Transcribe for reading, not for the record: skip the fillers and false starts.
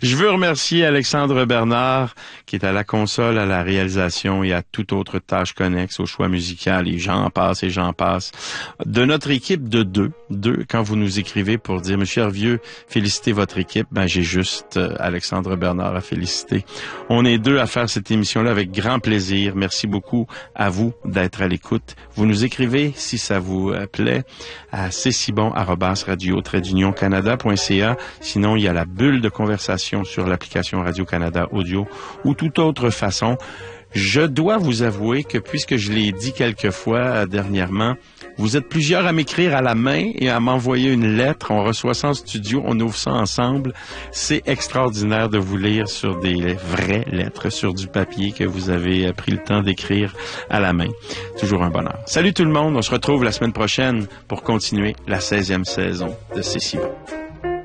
Je veux remercier Alexandre Bernard, qui est à la console, à la réalisation et à toute autre tâche connexe au choix musical, et j'en passe, de notre équipe de deux, quand vous nous écrivez pour dire, Monsieur Hervieux, félicitez votre équipe, ben j'ai juste Alexandre Bernard à féliciter. On est deux à faire cette émission-là avec grand plaisir. Merci beaucoup à vous d'être à l'écoute. Vous nous écrivez, si ça vous plaît, à cesibon@radio-canada.ca. Sinon, il y a la bulle de conversation sur l'application Radio-Canada Audio ou toute autre façon. Je dois vous avouer que, puisque je l'ai dit quelques fois dernièrement, vous êtes plusieurs à m'écrire à la main et à m'envoyer une lettre. On reçoit ça en studio, on ouvre ça ensemble. C'est extraordinaire de vous lire sur des vraies lettres, sur du papier que vous avez pris le temps d'écrire à la main. Toujours un bonheur. Salut tout le monde, on se retrouve la semaine prochaine pour continuer la 16e saison de C'est si bon.